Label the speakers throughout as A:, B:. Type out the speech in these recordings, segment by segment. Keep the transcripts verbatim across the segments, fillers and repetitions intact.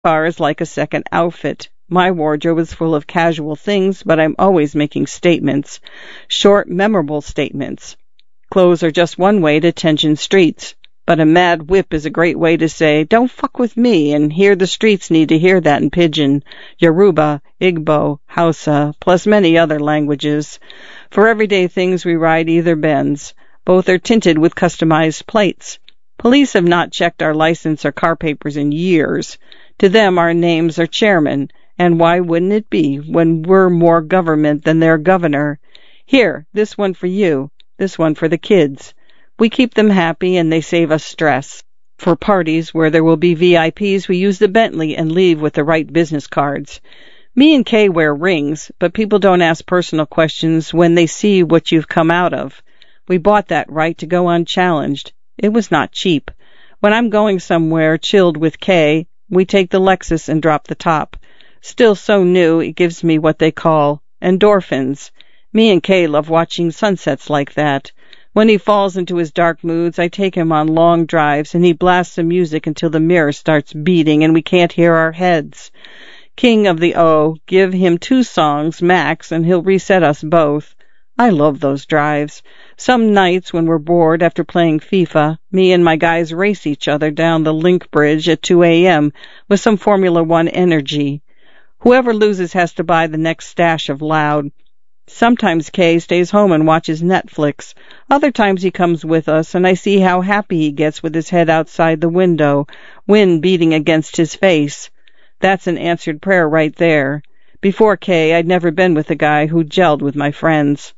A: Car is like a second outfit. My wardrobe is full of casual things, but I'm always making statements. Short, memorable statements. Clothes are just one way to tension streets. But a mad whip is a great way to say, don't fuck with me, and here the streets need to hear that in Pidgin, Yoruba, Igbo, Hausa, plus many other languages. For everyday things we ride either Benz. Both are tinted with customized plates. Police have not checked our license or car papers in years. To them our names are chairman, and why wouldn't it be when we're more government than their governor? Here, this one for you, this one for the kids. We keep them happy and they save us stress. For parties where there will be V I Ps, we use the Bentley and leave with the right business cards. Me and Kay wear rings, but people don't ask personal questions when they see what you've come out of. We bought that right to go unchallenged. It was not cheap. When I'm going somewhere chilled with Kay, we take the Lexus and drop the top. Still so new, it gives me what they call endorphins. Me and Kay love watching sunsets like that. When he falls into his dark moods, I take him on long drives, and he blasts the music until the mirror starts beating and we can't hear our heads. King of the O, give him two songs, max, and he'll reset us both. I love those drives. Some nights when we're bored after playing FIFA, me and my guys race each other down the Link Bridge at two a.m. with some Formula One energy. Whoever loses has to buy the next stash of Loud. Sometimes Kay stays home and watches Netflix. Other times he comes with us, and I see how happy he gets with his head outside the window, wind beating against his face. That's an answered prayer right there. Before Kay, I'd never been with a guy who gelled with my friends.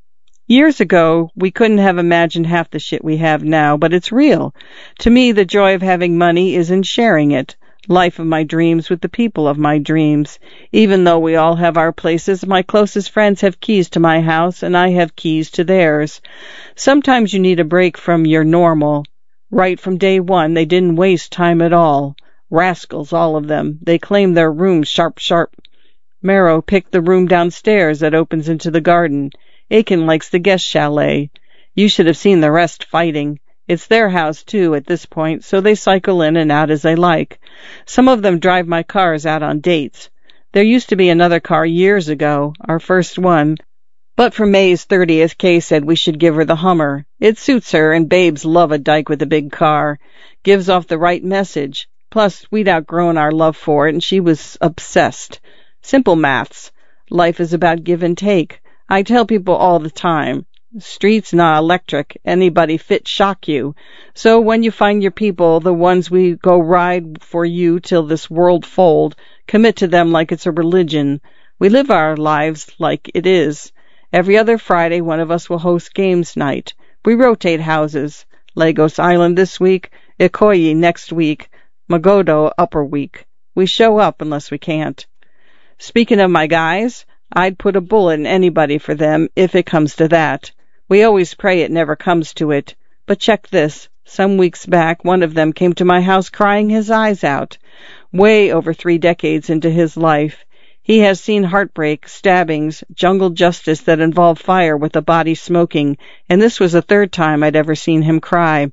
A: Years ago, we couldn't have imagined half the shit we have now, but it's real. To me, the joy of having money is in sharing it. Life of my dreams with the people of my dreams. Even though we all have our places, my closest friends have keys to my house, and I have keys to theirs. Sometimes you need a break from your normal. Right from day one, they didn't waste time at all. Rascals, all of them. They claimed their room sharp, sharp. Marrow picked the room downstairs that opens into the garden. Aiken likes the guest chalet. You should have seen the rest fighting. It's their house, too, at this point, so they cycle in and out as they like. Some of them drive my cars out on dates. There used to be another car years ago, our first one. But for May's thirtieth, Kay said we should give her the Hummer. It suits her, and babes love a dyke with a big car. Gives off the right message. Plus, we'd outgrown our love for it, and she was obsessed. Simple maths. Life is about give and take. I tell people all the time. Streets not electric. Anybody fit shock you. So when you find your people, the ones we go ride for you till this world fold, commit to them like it's a religion. We live our lives like it is. Every other Friday, one of us will host games night. We rotate houses. Lagos Island this week, Ikoyi next week, Magodo upper week. We show up unless we can't. Speaking of my guys, I'd put a bullet in anybody for them if it comes to that. We always pray it never comes to it. But check this. Some weeks back, one of them came to my house crying his eyes out. Way over three decades into his life. He has seen heartbreak, stabbings, jungle justice that involved fire with the body smoking, and this was the third time I'd ever seen him cry.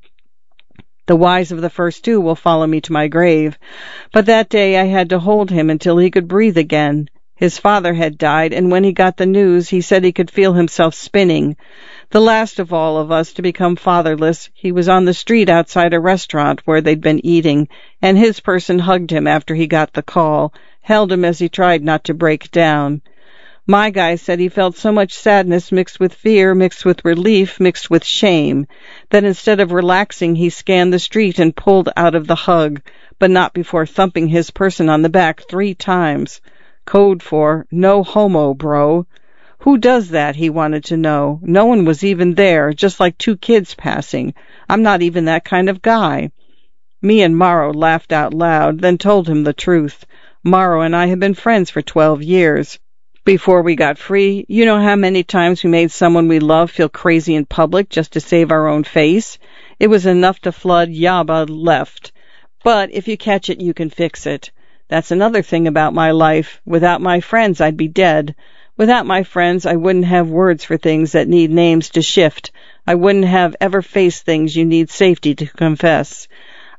A: The whys of the first two will follow me to my grave. But that day I had to hold him until he could breathe again. His father had died, and when he got the news, he said he could feel himself spinning. The last of all of us to become fatherless, he was on the street outside a restaurant where they'd been eating, and his person hugged him after he got the call, held him as he tried not to break down. My guy said he felt so much sadness mixed with fear, mixed with relief, mixed with shame, that instead of relaxing, he scanned the street and pulled out of the hug, but not before thumping his person on the back three times. Code for, no homo, bro. Who does that, he wanted to know. No one was even there, just like two kids passing. I'm not even that kind of guy. Me and Morrow laughed out loud, then told him the truth. Morrow and I have been friends for twelve years. Before we got free, you know how many times we made someone we love feel crazy in public just to save our own face? It was enough to flood Yaba left. But if you catch it, you can fix it. That's another thing about my life. Without my friends, I'd be dead. Without my friends, I wouldn't have words for things that need names to shift. I wouldn't have ever faced things you need safety to confess.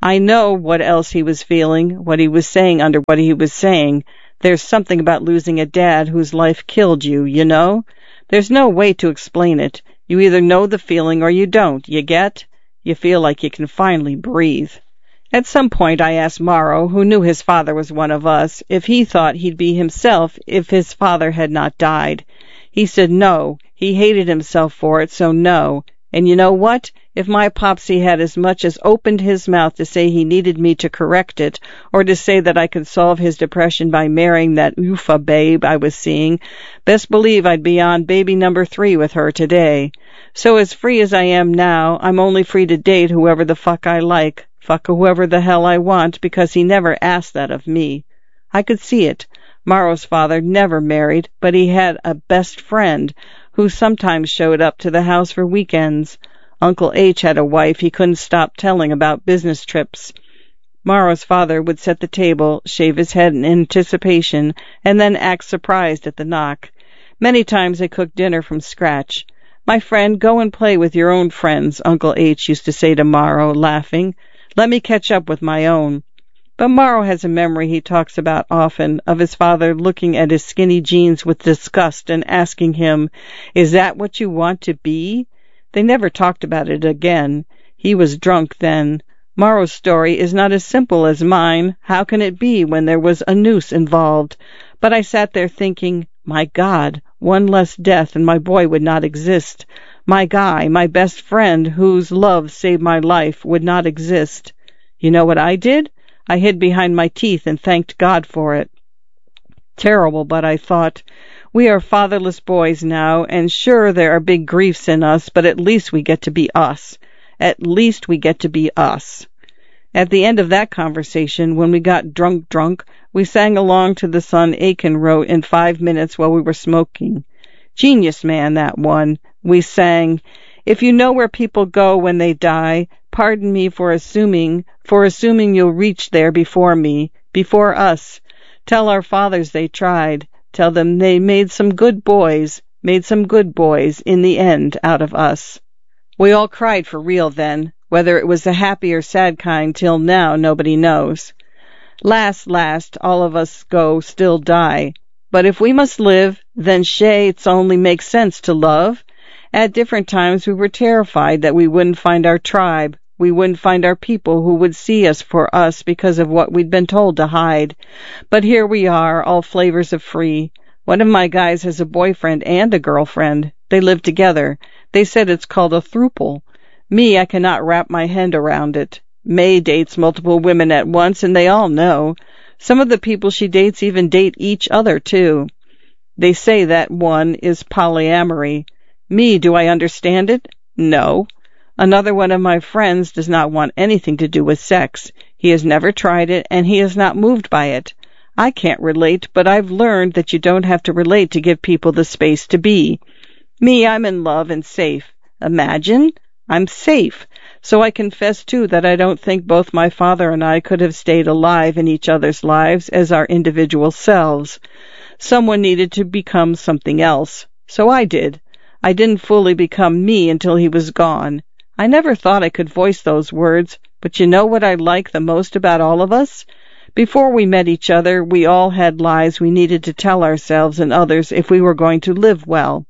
A: I know what else he was feeling, what he was saying under what he was saying. There's something about losing a dad whose life killed you, you know? There's no way to explain it. You either know the feeling or you don't, you get? You feel like you can finally breathe. At some point I asked Morrow, who knew his father was one of us, if he thought he'd be himself if his father had not died. He said no, he hated himself for it, so no. And you know what? If my Popsy had as much as opened his mouth to say he needed me to correct it, or to say that I could solve his depression by marrying that Ufa babe I was seeing, best believe I'd be on baby number three with her today. So as free as I am now, I'm only free to date whoever the fuck I like, fuck whoever the hell I want, because he never asked that of me. I could see it. Morrow's father never married, but he had a best friend who sometimes showed up to the house for weekends. Uncle H had a wife he couldn't stop telling about business trips. Morrow's father would set the table, shave his head in anticipation, and then act surprised at the knock. Many times they cooked dinner from scratch. "My friend, go and play with your own friends," Uncle H used to say to Morrow, laughing. "Let me catch up with my own." But Morrow has a memory he talks about often of his father looking at his skinny jeans with disgust and asking him, "Is that what you want to be?" They never talked about it again. He was drunk then. Morrow's story is not as simple as mine. How can it be when there was a noose involved? But I sat there thinking, my God, one less death and my boy would not exist. My guy, my best friend, whose love saved my life, would not exist. You know what I did? I hid behind my teeth and thanked God for it. Terrible, but I thought, we are fatherless boys now, and sure there are big griefs in us, but at least we get to be us. At least we get to be us. At the end of that conversation, when we got drunk drunk, we sang along to the song Aiken wrote in five minutes while we were smoking. Genius man, that one. We sang, "If you know where people go when they die, pardon me for assuming, for assuming you'll reach there before me, before us. Tell our fathers they tried. Tell them they made some good boys, made some good boys in the end out of us." We all cried for real then. Whether it was the happy or sad kind till now nobody knows. Last, last, all of us go still die. But if we must live, then shay, it's only makes sense to love. At different times we were terrified that we wouldn't find our tribe. We wouldn't find our people who would see us for us because of what we'd been told to hide. But here we are, all flavors of free. One of my guys has a boyfriend and a girlfriend. They live together. They said it's called a throuple. Me, I cannot wrap my head around it. May dates multiple women at once, and they all know. Some of the people she dates even date each other, too. They say that one is polyamory. Me, do I understand it? No. Another one of my friends does not want anything to do with sex. He has never tried it, and he is not moved by it. I can't relate, but I've learned that you don't have to relate to give people the space to be. Me, I'm in love and safe. Imagine? I'm safe. So I confess, too, that I don't think both my father and I could have stayed alive in each other's lives as our individual selves. Someone needed to become something else. So I did. I didn't fully become me until he was gone. I never thought I could voice those words, but you know what I like the most about all of us? Before we met each other, we all had lies we needed to tell ourselves and others if we were going to live well.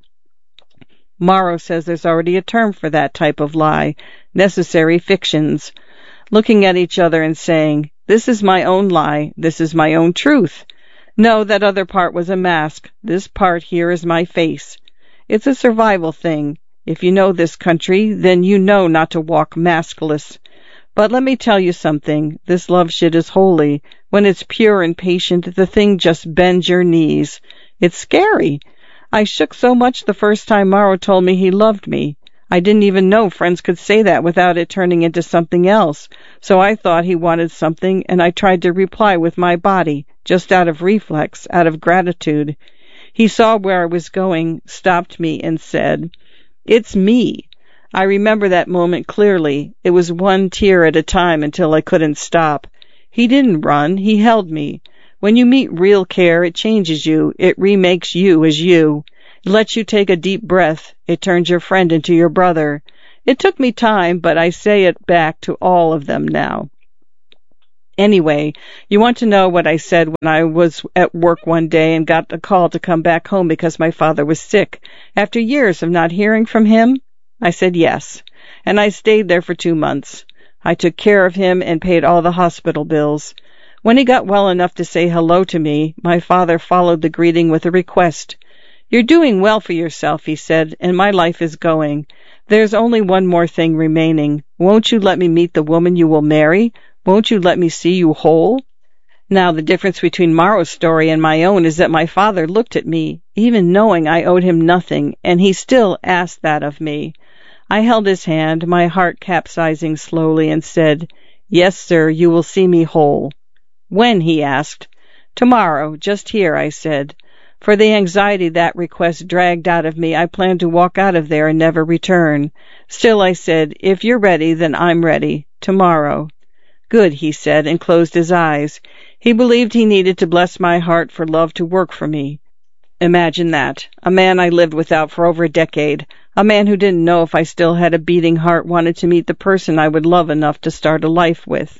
A: Morrow says there's already a term for that type of lie, necessary fictions. Looking at each other and saying, this is my own lie, this is my own truth. No, that other part was a mask. This part here is my face. It's a survival thing. If you know this country, then you know not to walk maskless. But let me tell you something. This love shit is holy. When it's pure and patient, the thing just bends your knees. It's scary. I shook so much the first time Morrow told me he loved me. I didn't even know friends could say that without it turning into something else. So I thought he wanted something, and I tried to reply with my body, just out of reflex, out of gratitude. He saw where I was going, stopped me, and said, "It's me." I remember that moment clearly. It was one tear at a time until I couldn't stop. He didn't run. He held me. When you meet real care, it changes you. It remakes you as you. It lets you take a deep breath. It turns your friend into your brother. It took me time, but I say it back to all of them now. Anyway, you want to know what I said when I was at work one day and got a call to come back home because my father was sick, after years of not hearing from him? I said yes, and I stayed there for two months. I took care of him and paid all the hospital bills. When he got well enough to say hello to me, my father followed the greeting with a request. "You're doing well for yourself," he said, "and my life is going. There's only one more thing remaining. Won't you let me meet the woman you will marry? Won't you let me see you whole?" Now, the difference between Morrow's story and my own is that my father looked at me, even knowing I owed him nothing, and he still asked that of me. I held his hand, my heart capsizing slowly, and said, "Yes, sir, you will see me whole." "When?" he asked. "Tomorrow, just here," I said. For the anxiety that request dragged out of me, I planned to walk out of there and never return. Still, I said, "If you're ready, then I'm ready. Tomorrow." "Good," he said, and closed his eyes. He believed he needed to bless my heart for love to work for me. Imagine that. A man I lived without for over a decade. A man who didn't know if I still had a beating heart wanted to meet the person I would love enough to start a life with.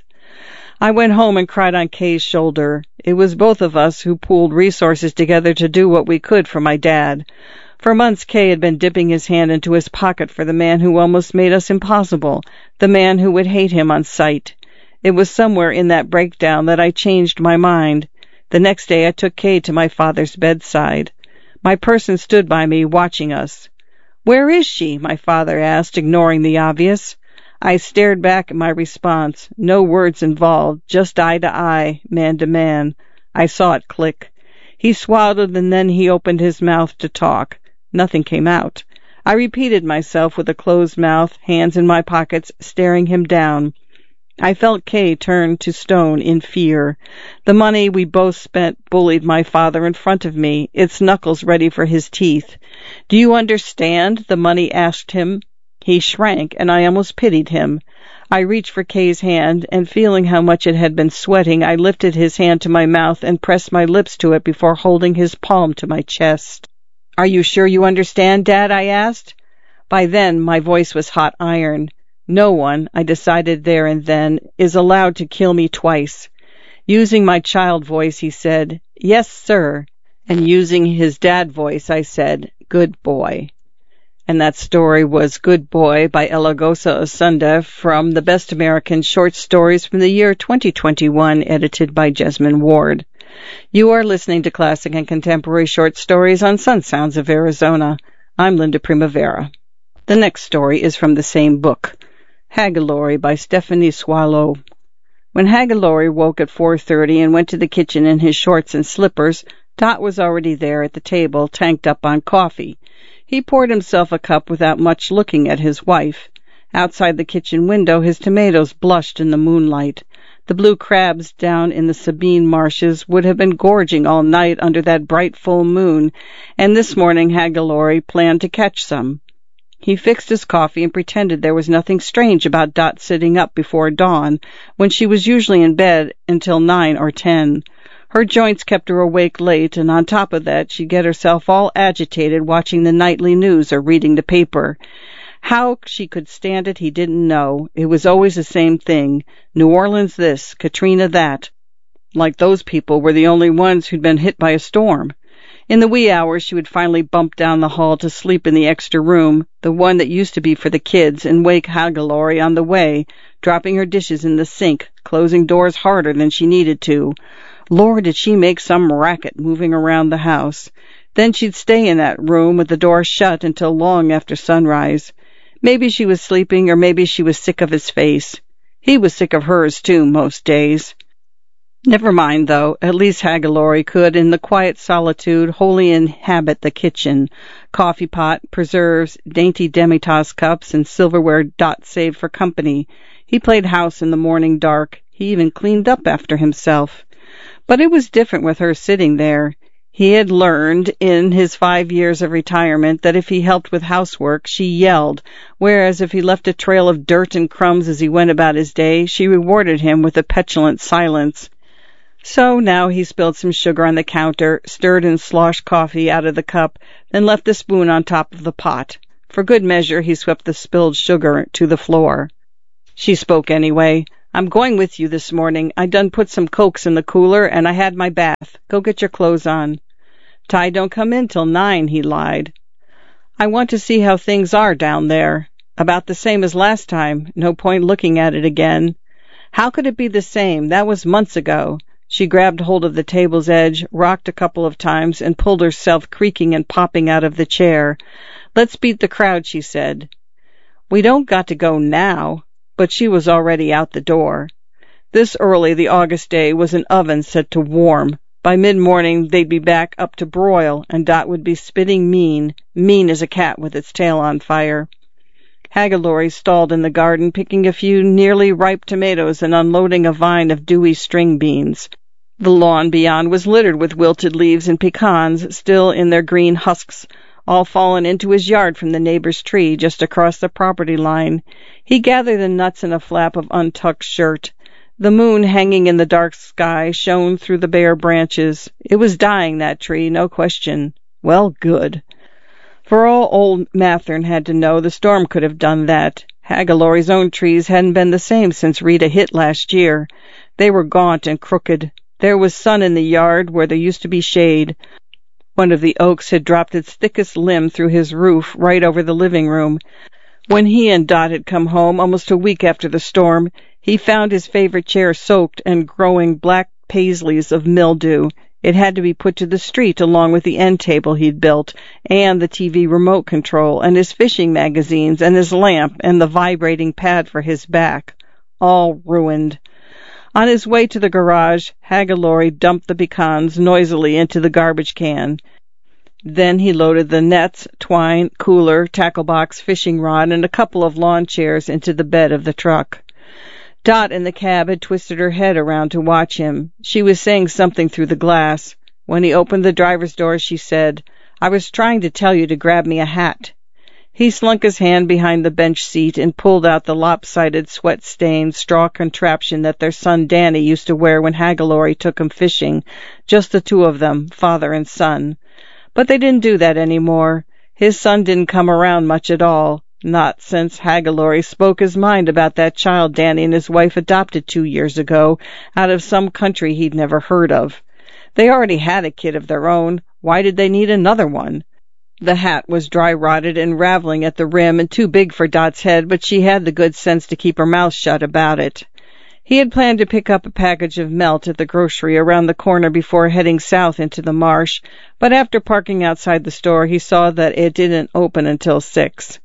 A: I went home and cried on Kay's shoulder. It was both of us who pooled resources together to do what we could for my dad. For months, Kay had been dipping his hand into his pocket for the man who almost made us impossible, the man who would hate him on sight. It was somewhere in that breakdown that I changed my mind. The next day I took Kay to my father's bedside. My person stood by me, watching us. "Where is she?" my father asked, ignoring the obvious. I stared back at my response. No words involved, just eye to eye, man to man. I saw it click. He swallowed, and then he opened his mouth to talk. Nothing came out. I repeated myself with a closed mouth, hands in my pockets, staring him down. I felt Kay turn to stone in fear. The money we both spent bullied my father in front of me, its knuckles ready for his teeth. "Do you understand?" the money asked him. He shrank, and I almost pitied him. I reached for Kay's hand, and feeling how much it had been sweating, I lifted his hand to my mouth and pressed my lips to it before holding his palm to my chest. "Are you sure you understand, Dad?" I asked. By then, my voice was hot iron. No one, I decided there and then, is allowed to kill me twice. Using my child voice, he said, "Yes, sir." And using his dad voice, I said, "Good boy." And that story was Good Boy by Elagosa Osunda from the Best American Short Stories from the year twenty twenty-one, edited by Jesmyn Ward. You are listening to Classic and Contemporary Short Stories on Sun Sounds of Arizona. I'm Linda Primavera. The next story is from the same book. Hagalori by Stephanie Swallow. When Hagalori woke at four thirty and went to the kitchen in his shorts and slippers, Dot was already there at the table, tanked up on coffee. He poured himself a cup without much looking at his wife. Outside the kitchen window, his tomatoes blushed in the moonlight. The blue crabs down in the Sabine marshes would have been gorging all night under that bright full moon, and this morning Hagalori planned to catch some. He fixed his coffee and pretended there was nothing strange about Dot sitting up before dawn, when she was usually in bed until nine or ten. Her joints kept her awake late, and on top of that, she'd get herself all agitated watching the nightly news or reading the paper. How she could stand it, he didn't know. It was always the same thing. New Orleans this, Katrina that. Like those people were the only ones who'd been hit by a storm. In the wee hours, she would finally bump down the hall to sleep in the extra room, the one that used to be for the kids, and wake Hagalori on the way, dropping her dishes in the sink, closing doors harder than she needed to. Lord, did she make some racket moving around the house. Then she'd stay in that room with the door shut until long after sunrise. Maybe she was sleeping, or maybe she was sick of his face. He was sick of hers, too, most days. Never mind, though. At least Hagalori could, in the quiet solitude, wholly inhabit the kitchen. Coffee pot, preserves, dainty demi-tasse cups, and silverware Dot saved for company. He played house in the morning dark. He even cleaned up after himself. But it was different with her sitting there. He had learned in his five years of retirement that if he helped with housework, she yelled, whereas if he left a trail of dirt and crumbs as he went about his day, she rewarded him with a petulant silence. So now he spilled some sugar on the counter, stirred and sloshed coffee out of the cup, then left the spoon on top of the pot. For good measure, he swept the spilled sugar to the floor. She spoke anyway. I'm going with you this morning. I done put some cokes in the cooler, and I had my bath. Go get your clothes on. Ty don't come in till nine, he lied. I want to see how things are down there. About the same as last time. No point looking at it again. How could it be the same? That was months ago. She grabbed hold of the table's edge, rocked a couple of times, and pulled herself creaking and popping out of the chair. Let's beat the crowd, she said. We don't got to go now. But she was already out the door. This early, the August day was an oven set to warm. By mid-morning, they'd be back up to broil, and Dot would be spitting mean, mean as a cat with its tail on fire. Haggalori stalled in the garden, picking a few nearly ripe tomatoes and unloading a vine of dewy string beans. The lawn beyond was littered with wilted leaves and pecans, still in their green husks, all fallen into his yard from the neighbor's tree just across the property line. He gathered the nuts in a flap of untucked shirt. The moon, hanging in the dark sky, shone through the bare branches. It was dying, that tree, no question. Well, good. For all old Mathern had to know, the storm could have done that. Haggalori's own trees hadn't been the same since Rita hit last year. They were gaunt and crooked. There was sun in the yard where there used to be shade. One of the oaks had dropped its thickest limb through his roof right over the living room. When he and Dot had come home, almost a week after the storm, he found his favorite chair soaked and growing black paisleys of mildew. It had to be put to the street along with the end table he'd built, and the T V remote control, and his fishing magazines, and his lamp, and the vibrating pad for his back. All ruined. On his way to the garage, Haggalori dumped the pecans noisily into the garbage can. Then he loaded the nets, twine, cooler, tackle box, fishing rod, and a couple of lawn chairs into the bed of the truck. Dot in the cab had twisted her head around to watch him. She was saying something through the glass. When he opened the driver's door, she said, "I was trying to tell you to grab me a hat." He slunk his hand behind the bench seat and pulled out the lopsided, sweat-stained straw contraption that their son Danny used to wear when Haggalori took him fishing, just the two of them, father and son. But they didn't do that any more. His son didn't come around much at all, not since Haggalori spoke his mind about that child Danny and his wife adopted two years ago out of some country he'd never heard of. They already had a kid of their own. Why did they need another one? The hat was dry-rotted and raveling at the rim and too big for Dot's head, but she had the good sense to keep her mouth shut about it. He had planned to pick up a package of melt at the grocery around the corner before heading south into the marsh, but after parking outside the store, he saw that it didn't open until six.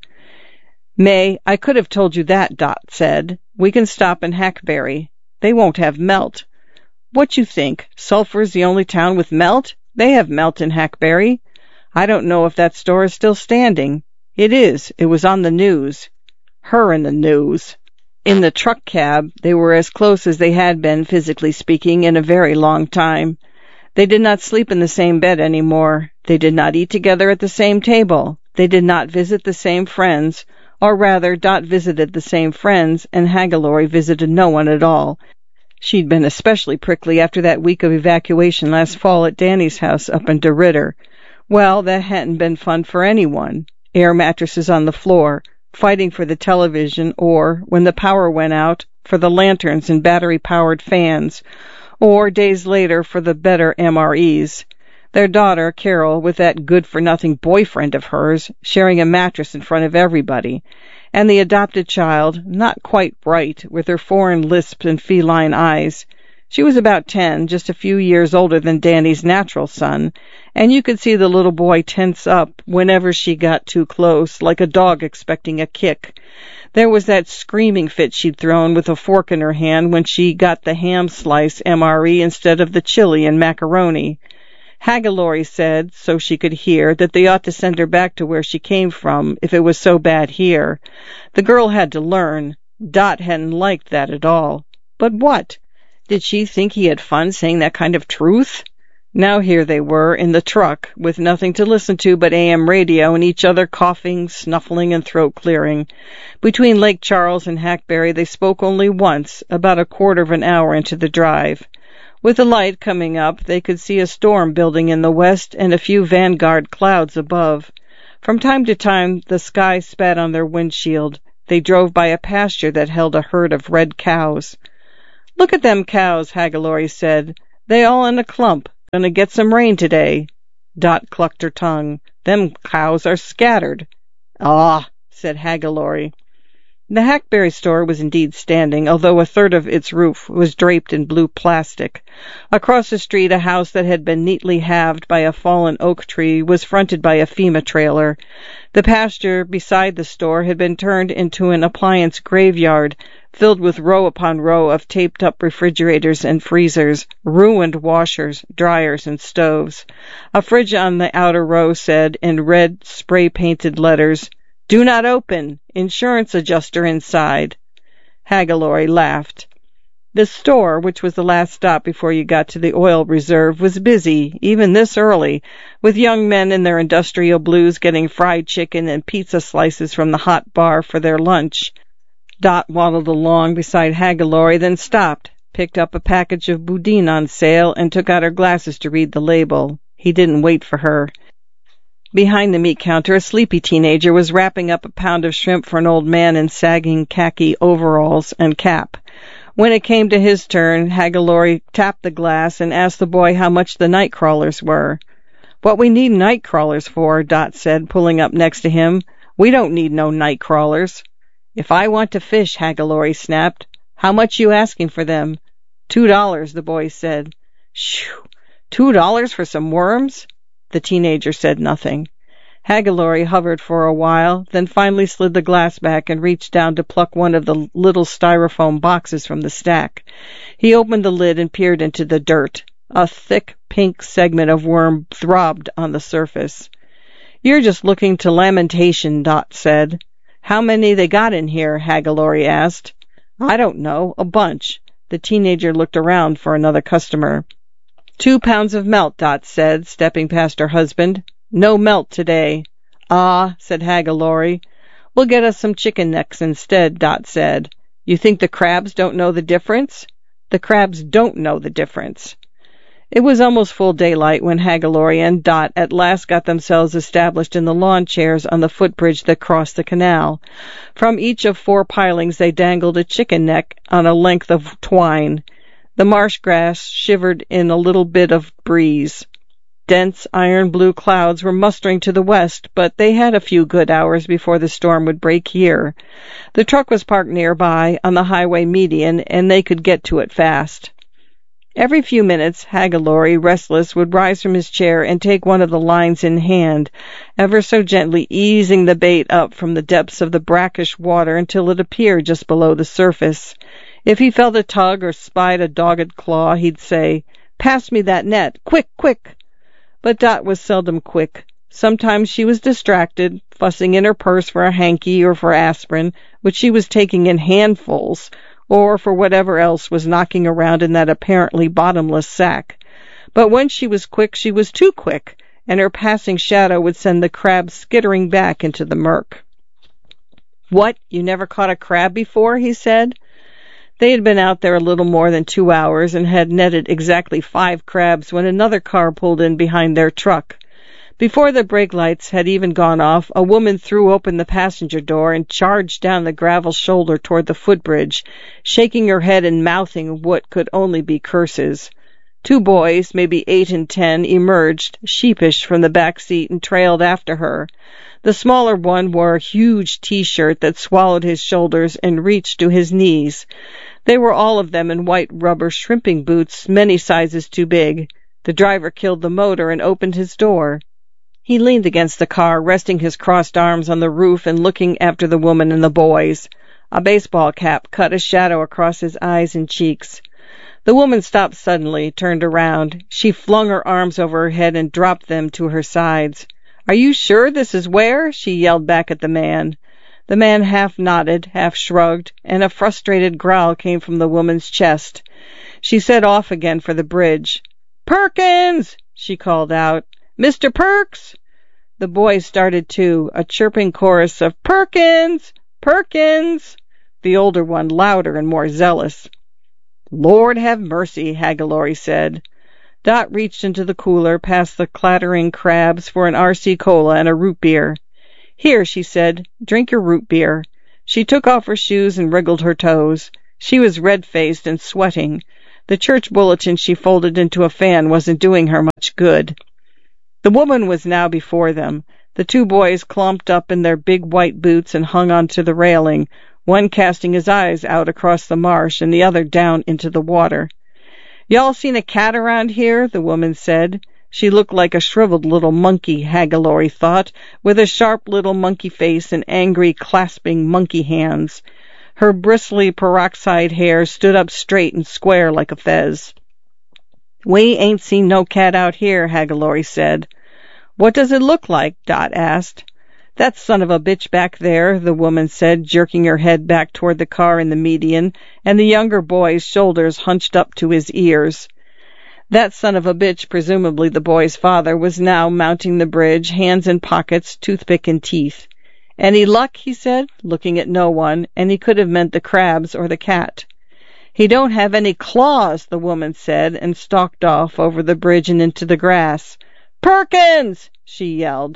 A: "May, I could have told you that," Dot said. "We can stop in Hackberry. They won't have melt." "What you think? Sulphur's the only town with melt? They have melt in Hackberry." "I don't know if that store is still standing." "It is. It was on the news." Her in the news. In the truck cab, they were as close as they had been, physically speaking, in a very long time. They did not sleep in the same bed any more. They did not eat together at the same table. They did not visit the same friends, or rather, Dot visited the same friends, and Haggalori visited no one at all. She'd been especially prickly after that week of evacuation last fall at Danny's house up in DeRidder. Well, that hadn't been fun for anyone. Air mattresses on the floor, fighting for the television, or, when the power went out, for the lanterns and battery-powered fans, or, days later, for the better M R Es. Their daughter, Carol, with that good-for-nothing boyfriend of hers, sharing a mattress in front of everybody, and the adopted child, not quite bright, with her foreign lisps and feline eyes. She was about ten, just a few years older than Danny's natural son, and you could see the little boy tense up whenever she got too close, like a dog expecting a kick. There was that screaming fit she'd thrown with a fork in her hand when she got the ham slice M R E instead of the chili and macaroni. Haggalori said, so she could hear, that they ought to send her back to where she came from if it was so bad here. The girl had to learn. Dot hadn't liked that at all. But what? Did she think he had fun saying that kind of truth? Now here they were, in the truck, with nothing to listen to but A M radio and each other coughing, snuffling, and throat-clearing. Between Lake Charles and Hackberry they spoke only once, about a quarter of an hour into the drive. With the light coming up, they could see a storm building in the west and a few vanguard clouds above. From time to time the sky spat on their windshield. They drove by a pasture that held a herd of red cows. Look at them cows, Hagalori said. They all in a clump. Gonna get some rain today. Dot clucked her tongue. Them cows are scattered. Ah, said Hagalori. The hackberry store was indeed standing, although a third of its roof was draped in blue plastic. Across the street, a house that had been neatly halved by a fallen oak tree was fronted by a FEMA trailer. The pasture beside the store had been turned into an appliance graveyard, filled with row upon row of taped-up refrigerators and freezers, ruined washers, dryers, and stoves. A fridge on the outer row said, in red spray-painted letters, "Do not open. Insurance adjuster inside." Hagalori laughed. The store, which was the last stop before you got to the oil reserve, was busy, even this early, with young men in their industrial blues getting fried chicken and pizza slices from the hot bar for their lunch. Dot waddled along beside Hagalori, then stopped, picked up a package of boudin on sale, and took out her glasses to read the label. He didn't wait for her. Behind the meat counter, a sleepy teenager was wrapping up a pound of shrimp for an old man in sagging khaki overalls and cap. When it came to his turn, Hagalori tapped the glass and asked the boy how much the night crawlers were. "What we need night crawlers for," Dot said, pulling up next to him. "We don't need no night crawlers." "If I want to fish," Hagalori snapped. "How much you asking for them?" Two dollars, the boy said. "Shoo! Two dollars for some worms?" The teenager said nothing. Hagalori hovered for a while, then finally slid the glass back and reached down to pluck one of the little styrofoam boxes from the stack. He opened the lid and peered into the dirt. A thick pink segment of worm throbbed on the surface. "You're just looking to lamentation," Dot said. "How many they got in here?" Hagalori asked. "I don't know. A bunch." The teenager looked around for another customer. "Two pounds of melt," Dot said, stepping past her husband. "No melt today." "Ah," said Hagalori. "We'll get us some chicken necks instead," Dot said. "You think the crabs don't know the difference?" "The crabs don't know the difference." It was almost full daylight when Hagalori and Dot at last got themselves established in the lawn chairs on the footbridge that crossed the canal. From each of four pilings they dangled a chicken neck on a length of twine. The marsh grass shivered in a little bit of breeze. Dense iron-blue clouds were mustering to the west, but they had a few good hours before the storm would break here. The truck was parked nearby on the highway median, and they could get to it fast. Every few minutes, Hagalori, restless, would rise from his chair and take one of the lines in hand, ever so gently easing the bait up from the depths of the brackish water until it appeared just below the surface. If he felt a tug or spied a dogged claw, he'd say, "Pass me that net! Quick, quick!" But Dot was seldom quick. Sometimes she was distracted, fussing in her purse for a hanky or for aspirin, which she was taking in handfuls, or for whatever else was knocking around in that apparently bottomless sack. But when she was quick, she was too quick, and her passing shadow would send the crab skittering back into the murk. "What, you never caught a crab before?" he said. They had been out there a little more than two hours and had netted exactly five crabs when another car pulled in behind their truck. Before the brake lights had even gone off, a woman threw open the passenger door and charged down the gravel shoulder toward the footbridge, shaking her head and mouthing what could only be curses. Two boys, maybe eight and ten, emerged, sheepish, from the back seat and trailed after her. The smaller one wore a huge T-shirt that swallowed his shoulders and reached to his knees. They were all of them in white rubber shrimping boots, many sizes too big. The driver killed the motor and opened his door. He leaned against the car, resting his crossed arms on the roof and looking after the woman and the boys. A baseball cap cut a shadow across his eyes and cheeks. The woman stopped suddenly, turned around. She flung her arms over her head and dropped them to her sides. "Are you sure this is where?" she yelled back at the man. The man half nodded, half shrugged, and a frustrated growl came from the woman's chest. She set off again for the bridge. "Perkins!" she called out. "Mister Perks!" The boys started too, a chirping chorus of "Perkins! Perkins!" The older one louder and more zealous. "Lord have mercy," Hagalori said. Dot reached into the cooler past the clattering crabs for an R C Cola and a root beer. "Here," she said, "drink your root beer." She took off her shoes and wriggled her toes. She was red-faced and sweating. The church bulletin she folded into a fan wasn't doing her much good. The woman was now before them. The two boys clomped up in their big white boots and hung onto the railing, one casting his eyes out across the marsh and the other down into the water. "Y'all seen a cat around here?" the woman said. She looked like a shriveled little monkey, Hagalori thought, with a sharp little monkey face and angry, clasping monkey hands. Her bristly peroxide hair stood up straight and square like a fez. "We ain't seen no cat out here," Hagalori said. "What does it look like?" Dot asked. "That son of a bitch back there," the woman said, jerking her head back toward the car in the median, and the younger boy's shoulders hunched up to his ears. That son of a bitch, presumably the boy's father, was now mounting the bridge, hands in pockets, toothpick in teeth. "Any luck?" he said, looking at no one, and he could have meant the crabs or the cat. "He don't have any claws," the woman said, and stalked off over the bridge and into the grass. "Perkins!" she yelled.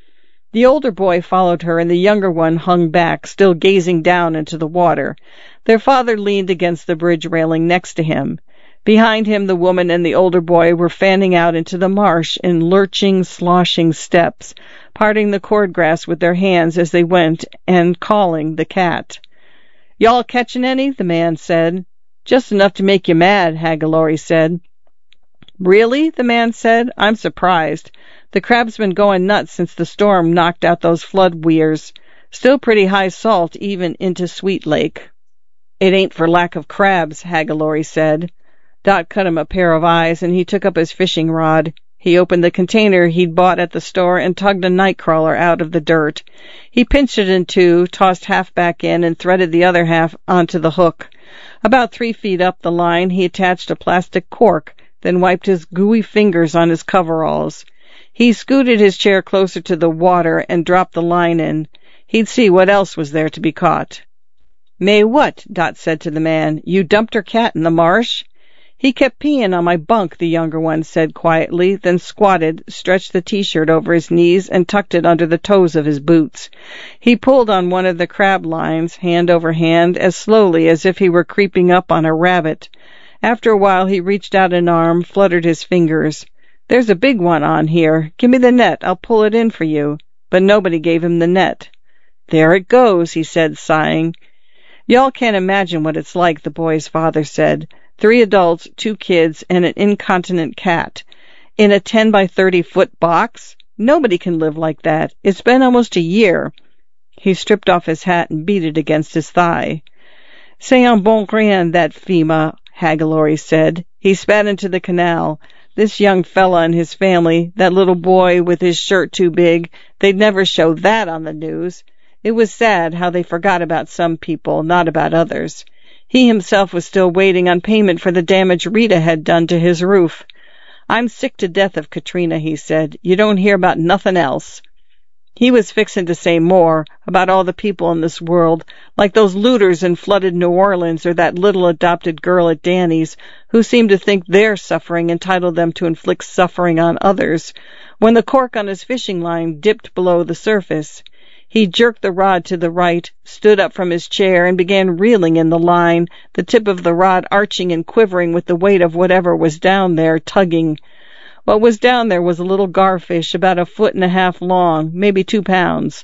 A: The older boy followed her, and the younger one hung back, still gazing down into the water. Their father leaned against the bridge railing next to him. Behind him, the woman and the older boy were fanning out into the marsh in lurching, sloshing steps, parting the cordgrass with their hands as they went, and calling the cat. "Y'all catching any?" the man said. "Just enough to make you mad," Hagalori said. "Really?" the man said. "I'm surprised. The crab's been going nuts since the storm knocked out those flood weirs. Still pretty high salt even into Sweet Lake." "It ain't for lack of crabs," Hagalori said. Dot cut him a pair of eyes, and he took up his fishing rod. He opened the container he'd bought at the store and tugged a nightcrawler out of the dirt. He pinched it in two, tossed half back in, and threaded the other half onto the hook. About three feet up the line, he attached a plastic cork, then wiped his gooey fingers on his coveralls. He scooted his chair closer to the water and dropped the line in. He'd see what else was there to be caught. "May what?" Dot said to the man. "You dumped her cat in the marsh?" "He kept peeing on my bunk," the younger one said quietly, then squatted, stretched the T-shirt over his knees, and tucked it under the toes of his boots. He pulled on one of the crab lines, hand over hand, as slowly as if he were creeping up on a rabbit. After a while he reached out an arm, fluttered his fingers. "There's a big one on here. Give me the net. I'll pull it in for you." But nobody gave him the net. "There it goes," he said, sighing. "Y'all can't imagine what it's like," the boy's father said. Three adults, two kids, and an incontinent cat. In a ten by thirty foot box? Nobody can live like that. It's been almost a year. He stripped off his hat and beat it against his thigh. "C'est un bon grain, that Fima," Hagalori said. He spat into the canal. This young fella and his family, that little boy with his shirt too big, they'd never show that on the news. It was sad how they forgot about some people, not about others. He himself was still waiting on payment for the damage Rita had done to his roof. "I'm sick to death of Katrina," he said. "You don't hear about nothing else." He was fixing to say more, about all the people in this world, like those looters in flooded New Orleans or that little adopted girl at Danny's, who seemed to think their suffering entitled them to inflict suffering on others, when the cork on his fishing line dipped below the surface. He jerked the rod to the right, stood up from his chair, and began reeling in the line, the tip of the rod arching and quivering with the weight of whatever was down there, tugging. What was down there was a little garfish about a foot and a half long, maybe two pounds.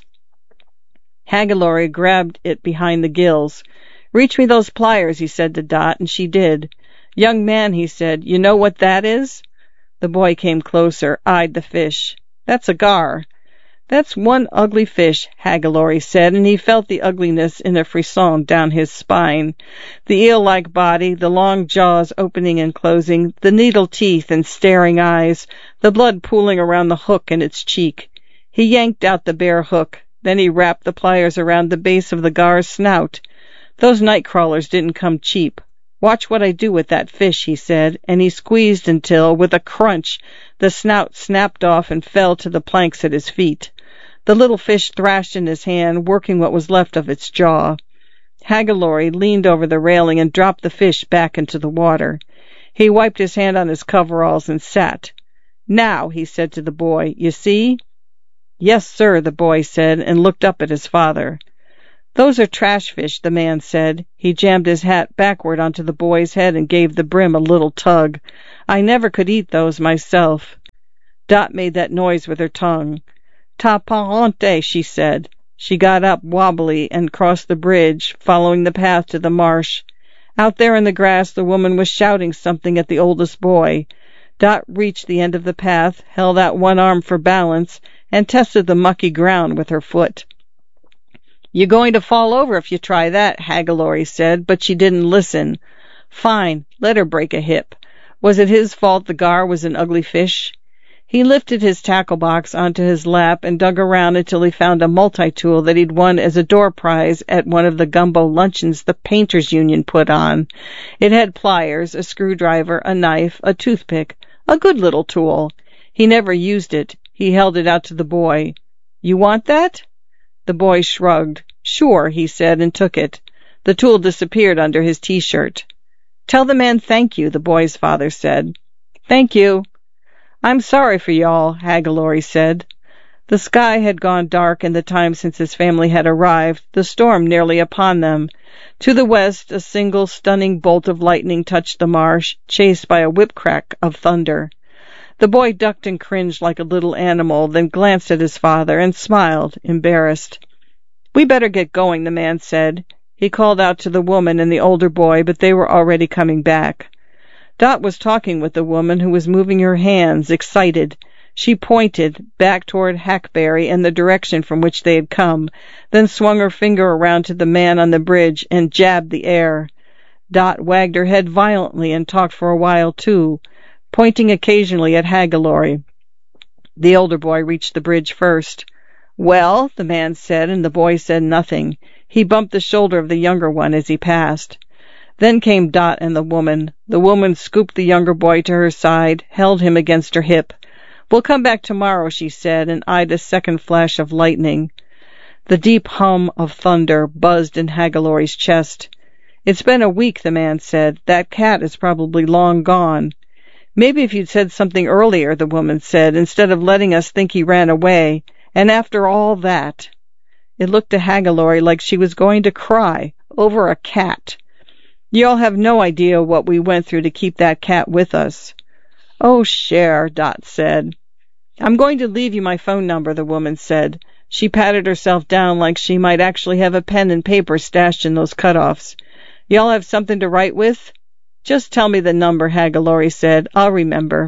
A: Hagalori grabbed it behind the gills. "Reach me those pliers," he said to Dot, and she did. "Young man," he said, "you know what that is?" The boy came closer, eyed the fish. "That's a gar." "That's one ugly fish," Hagalori said, and he felt the ugliness in a frisson down his spine. The eel-like body, the long jaws opening and closing, the needle teeth and staring eyes, the blood pooling around the hook in its cheek. He yanked out the bare hook. Then he wrapped the pliers around the base of the gar's snout. "Those night crawlers didn't come cheap. Watch what I do with that fish," he said, and he squeezed until, with a crunch, the snout snapped off and fell to the planks at his feet. The little fish thrashed in his hand, working what was left of its jaw. Hagalori leaned over the railing and dropped the fish back into the water. He wiped his hand on his coveralls and sat. "Now," he said to the boy, "you see?" "Yes, sir," the boy said, and looked up at his father. Those are trash fish, the man said. He jammed his hat backward onto the boy's head and gave the brim a little tug. I never could eat those myself. Dot made that noise with her tongue. Ta parente, she said. She got up wobbly and crossed the bridge, following the path to the marsh. Out there in the grass the woman was shouting something at the oldest boy. Dot reached the end of the path, held out one arm for balance, and tested the mucky ground with her foot. You're going to fall over if you try that, Hagalori said, but she didn't listen. Fine, let her break a hip. Was it his fault the gar was an ugly fish? He lifted his tackle box onto his lap and dug around until he found a multi-tool that he'd won as a door prize at one of the gumbo luncheons the Painters Union put on. It had pliers, a screwdriver, a knife, a toothpick, a good little tool. He never used it. He held it out to the boy. You want that? The boy shrugged. Sure, he said, and took it. The tool disappeared under his T-shirt. Tell the man thank you, the boy's father said. Thank you. I'm sorry for y'all, Hagalori said. The sky had gone dark in the time since his family had arrived, the storm nearly upon them. To the west, a single stunning bolt of lightning touched the marsh, chased by a whip-crack of thunder. The boy ducked and cringed like a little animal, then glanced at his father and smiled, embarrassed. We better get going, the man said. He called out to the woman and the older boy, but they were already coming back. Dot was talking with the woman, who was moving her hands, excited. She pointed, back toward Hackberry in the direction from which they had come, then swung her finger around to the man on the bridge and jabbed the air. Dot wagged her head violently and talked for a while, too, pointing occasionally at Hagalori. The older boy reached the bridge first. Well, the man said, and the boy said nothing. He bumped the shoulder of the younger one as he passed. Then came Dot and the woman. The woman scooped the younger boy to her side, held him against her hip. We'll come back tomorrow, she said, and eyed a second flash of lightning. The deep hum of thunder buzzed in Hagalori's chest. It's been a week, the man said. That cat is probably long gone. Maybe if you'd said something earlier, the woman said, instead of letting us think he ran away. And after all that. It looked to Hagalori like she was going to cry over a cat. Y'all have no idea what we went through to keep that cat with us. Oh, Cher, Dot said. I'm going to leave you my phone number, the woman said. She patted herself down like she might actually have a pen and paper stashed in those cutoffs. Y'all have something to write with? Just tell me the number, Hagalori said. I'll remember.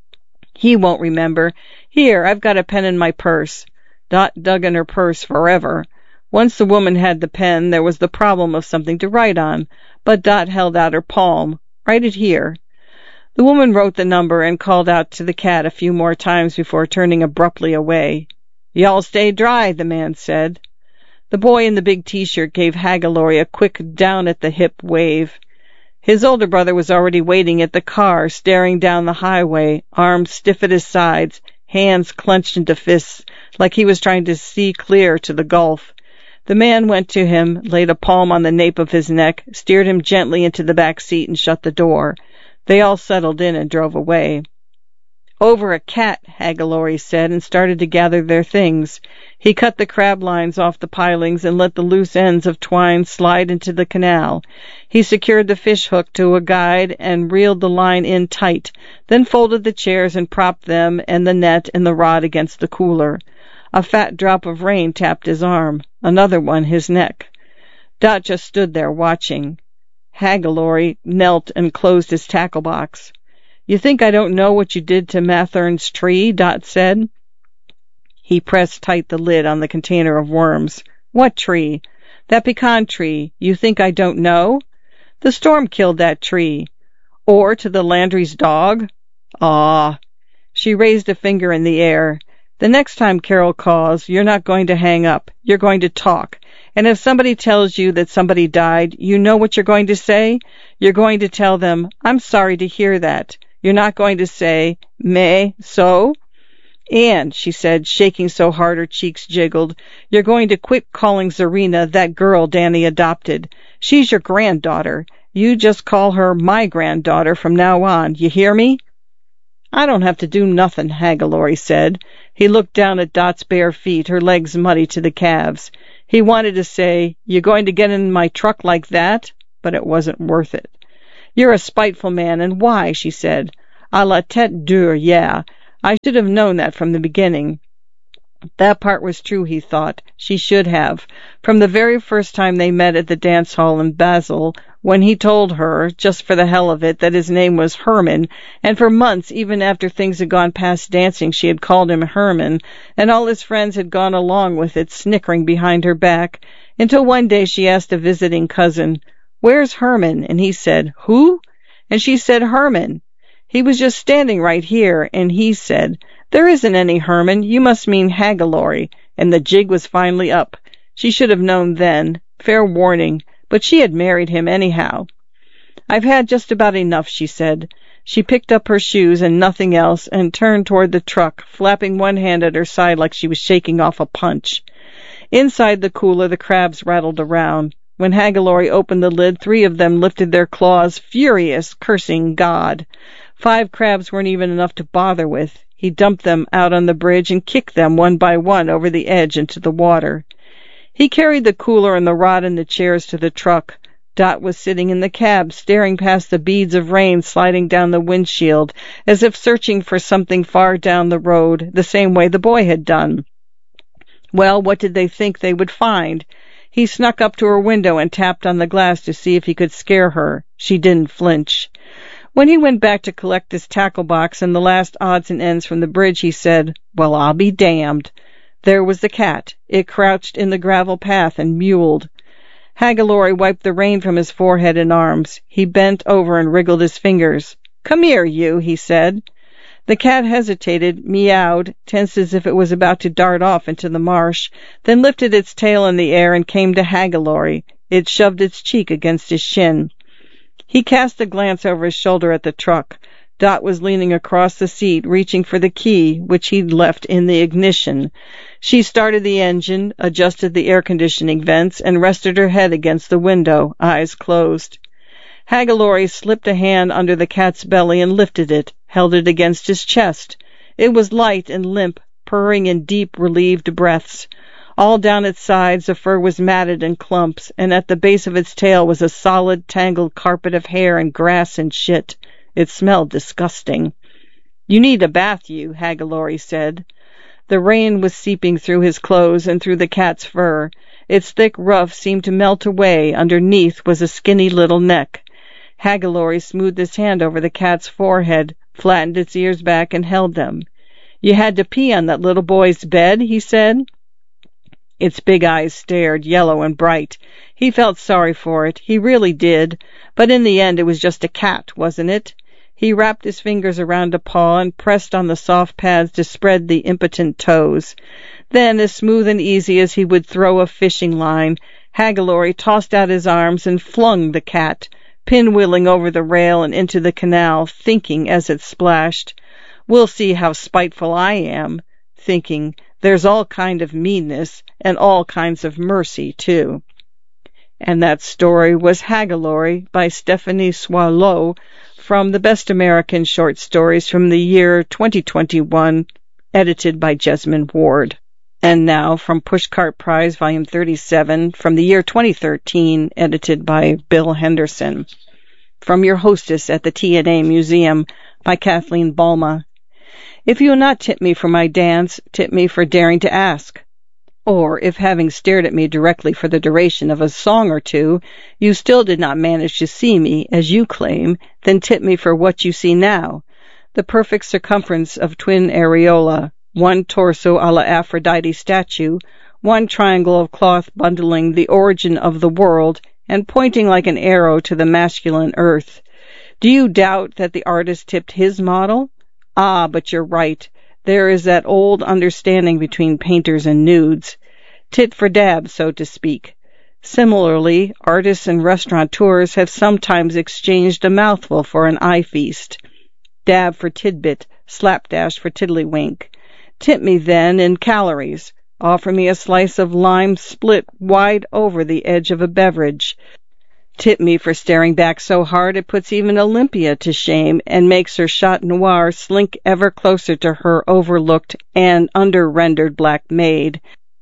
A: He won't remember. Here, I've got a pen in my purse. Dot dug in her purse forever. Once the woman had the pen, there was the problem of something to write on, but Dot held out her palm. Write it here. The woman wrote the number and called out to the cat a few more times before turning abruptly away. Y'all stay dry, the man said. The boy in the big T-shirt gave Hagalori a quick down-at-the-hip wave. His older brother was already waiting at the car, staring down the highway, arms stiff at his sides, hands clenched into fists, like he was trying to see clear to the gulf. The man went to him, laid a palm on the nape of his neck, steered him gently into the back seat, and shut the door. They all settled in and drove away. Over a cat, Hagalori said, and started to gather their things. He cut the crab lines off the pilings and let the loose ends of twine slide into the canal. He secured the fish hook to a guide and reeled the line in tight, then folded the chairs and propped them and the net and the rod against the cooler. A fat drop of rain tapped his arm, another one his neck. Dot just stood there watching. Hagalori knelt and closed his tackle box. You think I don't know what you did to Mathern's tree? Dot said. He pressed tight the lid on the container of worms. What tree? That pecan tree. You think I don't know? The storm killed that tree. Or to the Landry's dog? Ah. She raised a finger in the air. The next time Carol calls, you're not going to hang up. You're going to talk. And if somebody tells you that somebody died, you know what you're going to say? You're going to tell them, I'm sorry to hear that. You're not going to say, mais, so? And, she said, shaking so hard her cheeks jiggled, you're going to quit calling Zarina that girl Danny adopted. She's your granddaughter. You just call her my granddaughter from now on. You hear me? I don't have to do nothing, Hagalori said. He looked down at Dot's bare feet, her legs muddy to the calves. He wanted to say, "You going to get in my truck like that?" But it wasn't worth it. "You're a spiteful man, and why?" she said. "A la tête dure, yeah. I should have known that from the beginning." That part was true, he thought. She should have. From the very first time they met at the dance hall in Basel, when he told her, just for the hell of it, that his name was Herman, and for months, even after things had gone past dancing, she had called him Herman, and all his friends had gone along with it, snickering behind her back, until one day she asked a visiting cousin, "Where's Herman?" And he said, "Who?" And she said, "Herman. He was just standing right here," and he said, "There isn't any Herman, you must mean Hagalory," and the jig was finally up. She should have known then. Fair warning. But she had married him anyhow. "I've had just about enough," she said. She picked up her shoes and nothing else and turned toward the truck, flapping one hand at her side like she was shaking off a punch. Inside the cooler, the crabs rattled around. When Hagalory opened the lid, three of them lifted their claws, furious, cursing God. Five crabs weren't even enough to bother with. He dumped them out on the bridge and kicked them one by one over the edge into the water. He carried the cooler and the rod and the chairs to the truck. Dot was sitting in the cab, staring past the beads of rain sliding down the windshield, as if searching for something far down the road, the same way the boy had done. Well, what did they think they would find? He snuck up to her window and tapped on the glass to see if he could scare her. She didn't flinch. When he went back to collect his tackle box and the last odds and ends from the bridge, he said, "Well, I'll be damned." There was the cat. It crouched in the gravel path and mewled. Hagalory wiped the rain from his forehead and arms. He bent over and wriggled his fingers. "Come here, you," he said. The cat hesitated, meowed, tensed as if it was about to dart off into the marsh, then lifted its tail in the air and came to Hagalory. It shoved its cheek against his shin. He cast a glance over his shoulder at the truck. Dot was leaning across the seat, reaching for the key, which he'd left in the ignition. She started the engine, adjusted the air conditioning vents, and rested her head against the window, eyes closed. Hagalory slipped a hand under the cat's belly and lifted it, held it against his chest. It was light and limp, purring in deep, relieved breaths. All down its sides the fur was matted in clumps, and at the base of its tail was a solid, tangled carpet of hair and grass and shit. It smelled disgusting. "You need a bath, you," Hagalory said. The rain was seeping through his clothes and through the cat's fur. Its thick ruff seemed to melt away. Underneath was a skinny little neck. Hagalory smoothed his hand over the cat's forehead, flattened its ears back, and held them. "You had to pee on that little boy's bed?" he said. Its big eyes stared, yellow and bright. He felt sorry for it. He really did. But in the end it was just a cat, wasn't it? He wrapped his fingers around a paw and pressed on the soft pads to spread the impotent toes. Then, as smooth and easy as he would throw a fishing line, Hagalory tossed out his arms and flung the cat, pinwheeling over the rail and into the canal, thinking as it splashed, "We'll see how spiteful I am," thinking, "There's all kind of meanness and all kinds of mercy, too." And that story was Hagalory by Stephanie Swallow, from the Best American Short Stories from the year twenty twenty-one, edited by Jesmyn Ward. And now from Pushcart Prize, Volume thirty-seven, from the year twenty thirteen, edited by Bill Henderson. From your hostess at the T N A Museum, by Kathleen Balma. If you will not tip me for my dance, tip me for daring to ask. Or, if having stared at me directly for the duration of a song or two, you still did not manage to see me, as you claim, then tip me for what you see now. The perfect circumference of twin areola, one torso a la Aphrodite statue, one triangle of cloth bundling the origin of the world and pointing like an arrow to the masculine earth. Do you doubt that the artist tipped his model? Ah, but you're right. There is that old understanding between painters and nudes. Tit for dab, so to speak. Similarly, artists and restaurateurs have sometimes exchanged a mouthful for an eye feast. Dab for tidbit, slapdash for tiddlywink. Tip me, then, in calories. Offer me a slice of lime split wide over the edge of a beverage. Tip me for staring back so hard it puts even Olympia to shame and makes her Chat Noir slink ever closer to her overlooked and under-rendered black maid.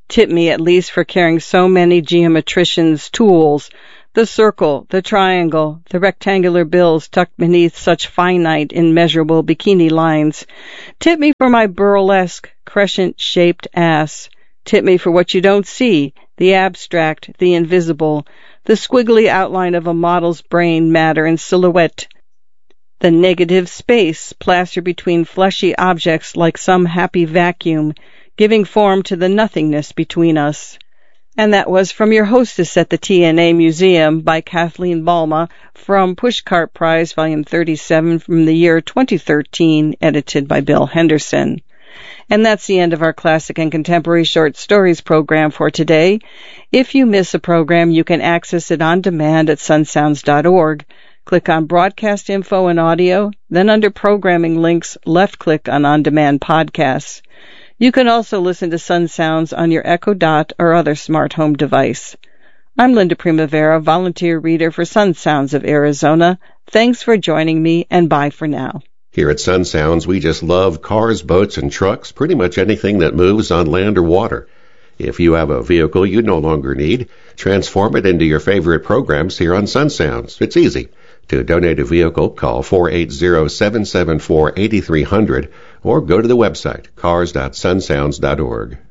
A: Tip me at least for carrying so many geometricians' tools, the circle, the triangle, the rectangular bills tucked beneath such finite, immeasurable bikini lines. Tip me for my burlesque, crescent-shaped ass. Tip me for what you don't see, the abstract, the invisible, the squiggly outline of a model's brain matter and silhouette, the negative space plastered between fleshy objects like some happy vacuum, giving form to the nothingness between us. And that was From Your Hostess at the T N A Museum by Kathleen Balma from Pushcart Prize, Volume thirty-seven from the year twenty thirteen, edited by Bill Henderson. And that's the end of our Classic and Contemporary Short Stories program for today. If you miss a program, you can access it on demand at sun sounds dot org. Click on Broadcast Info and Audio, then under Programming Links, left-click on On Demand Podcasts. You can also listen to Sun Sounds on your Echo Dot or other smart home device. I'm Linda Primavera, volunteer reader for Sun Sounds of Arizona. Thanks for joining me, and bye for now.
B: Here at Sun Sounds, we just love cars, boats, and trucks, pretty much anything that moves on land or water. If you have a vehicle you no longer need, transform it into your favorite programs here on Sun Sounds. It's easy. To donate a vehicle, call four eight zero, seven seven four, eight three zero zero or go to the website cars dot sun sounds dot org.